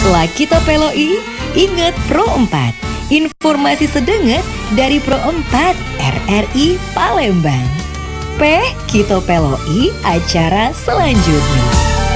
La kita peloi, ingat Pro 4. Informasi sedenget dari Pro 4 RRI Palembang. Kita peloi acara selanjutnya.